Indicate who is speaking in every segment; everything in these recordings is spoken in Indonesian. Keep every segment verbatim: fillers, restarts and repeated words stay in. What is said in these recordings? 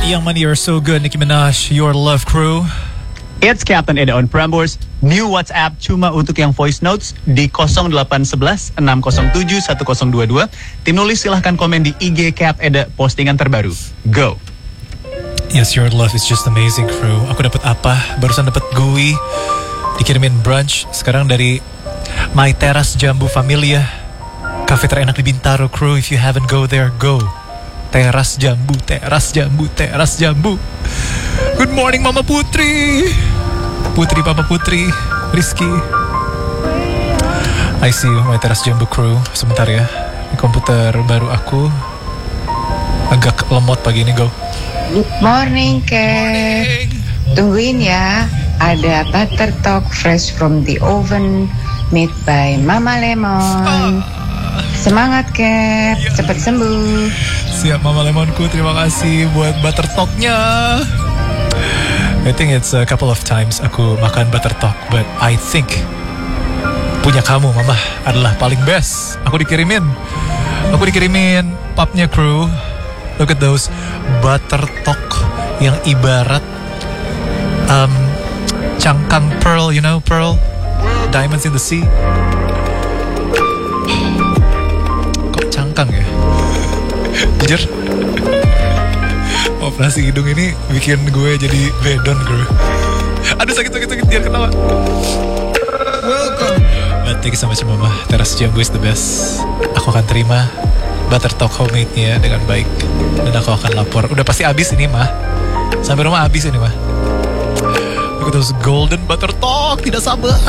Speaker 1: Young Money, You're So Good, Nicki Minaj, Your Love Crew.
Speaker 2: It's Captain Eda on Prambors. New WhatsApp cuma untuk yang voice notes di nol delapan satu satu enam nol tujuh satu nol dua dua. Tim nulis silahkan komen di I G Cap Eda postingan terbaru. Go.
Speaker 1: Yes, Your Love is just amazing, crew. Aku dapat apa? Barusan dapat gui, dikirimin brunch. Sekarang dari My Terrace Jambu Familia, cafe terenak di Bintaro, crew. If you haven't go there, go. Teras Jambu, Teras Jambu, Teras Jambu. Good morning, Mama Putri. Putri, Papa Putri, Rizky. I see you, My Teras Jambu crew. Sebentar ya, di komputer baru aku agak lemot pagi ini, go.
Speaker 3: Good morning, Cap. Tungguin ya, ada butter talk fresh from the oven made by Mama Lemon. Semangat, Cap. Cepat sembuh.
Speaker 1: Siap, Mama Lemonku. Terima kasih buat butter talk-nya. I think it's a couple of times aku makan butter talk, but I think punya kamu, Mama, adalah paling best. Aku dikirimin. Aku dikirimin pupnya, crew. Look at those butter talk yang ibarat um, cangkang pearl, you know, pearl, diamonds in the sea. Kok cangkang ya? Jujur, operasi hidung ini bikin gue jadi bedon, bro. Aduh, sakit sakit sakit, biar ketawa. Welcome. But thank you so much, Mama. Teras Jambu is the best. Aku akan terima butter talk homemade-nya dengan baik, dan aku akan lapor. Udah pasti habis ini, mah. Sampai rumah habis ini, mah. Look at those golden butter talk. Tidak sabar.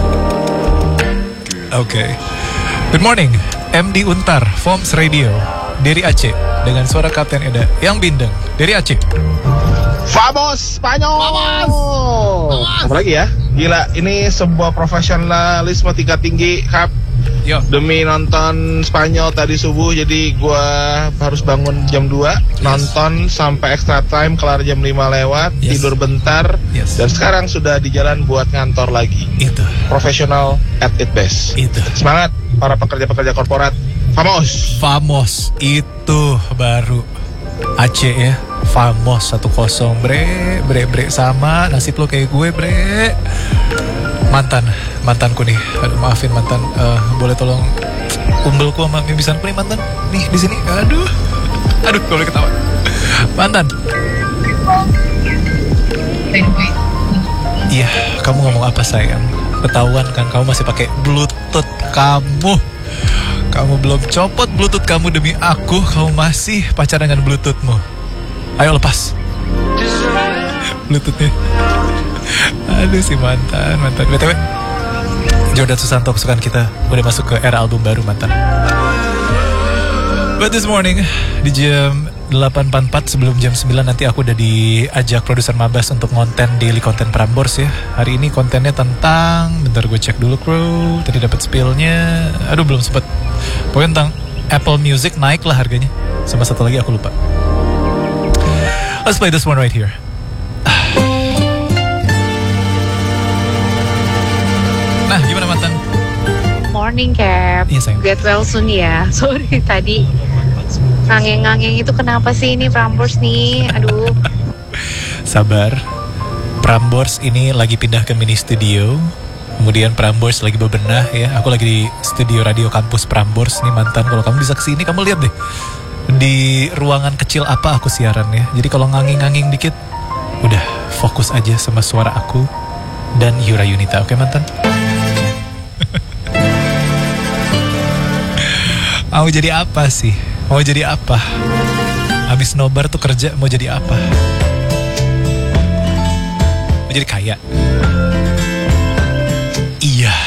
Speaker 1: Oke. Okay. Good morning, M D Untar, Foms Radio. Dari Aceh, dengan suara Kapten Eda yang bindeng. Dari Aceh.
Speaker 4: Vamos, Spanyol.
Speaker 1: Vamos. Vamos.
Speaker 4: Apa lagi ya? Gila, ini sebuah profesionalisme tingkat tinggi, Kap.
Speaker 1: Yo.
Speaker 4: Demi nonton Spanyol tadi subuh, jadi gua harus bangun jam dua, yes. Nonton sampai extra time, kelar jam lima lewat, yes. Tidur bentar,
Speaker 1: yes. Dan
Speaker 4: sekarang sudah di jalan buat ngantor lagi.
Speaker 1: Itu.
Speaker 4: Profesional at its best.
Speaker 1: Itu.
Speaker 4: Semangat para pekerja-pekerja korporat. Famos.
Speaker 1: Famos, itu baru Aceh ya. Famos satu kosong, bre, bre, bre. Sama, nasib lo kayak gue, bre. Mantan, mantanku nih. Aduh, maafin mantan. uh, Boleh tolong umbelku sama mimisanku nih, mantan. Nih, di sini. Aduh, aduh, boleh ketawa. Mantan. Iya, kamu ngomong apa, sayang? Ketahuan kan, kamu masih pakai Bluetooth kamu. Kamu belum copot Bluetooth kamu demi aku. Kamu masih pacaran dengan Bluetoothmu. Ayo lepas Bluetoothnya. Aduh, si mantan, mantan. B T W, Jordan Susanto kesukaan kita udah masuk ke era album baru, mantan. But this morning di jam delapan empat puluh empat sebelum jam sembilan nanti aku udah diajak produser Mabas untuk ngonten daily konten Prambors ya. Hari ini kontennya tentang, bentar gue cek dulu, crew. Tadi dapat spillnya. Aduh, belum sempet. Pokoknya tentang Apple Music naik lah harganya. Sama satu lagi aku lupa. Let's play this one right here. Nah, gimana, mantan?
Speaker 5: Morning, Cap.
Speaker 1: Iya, sayang.
Speaker 5: Get well soon ya. Sorry tadi ngangeng-ngangeng itu kenapa sih ini Prambors nih? Aduh.
Speaker 1: Sabar. Prambors ini lagi pindah ke mini studio. Kemudian Prambors lagi bebenah ya. Aku lagi di studio radio kampus Prambors nih, mantan. Kalau kamu bisa kesini, kamu lihat deh di ruangan kecil apa aku siaran ya. Jadi kalau nganging-nganging dikit, udah fokus aja sama suara aku dan Yura Yunita. Oke, mantan? Mau jadi apa sih? Mau jadi apa? Habis nobar tuh kerja mau jadi apa? Mau jadi kaya? Iya.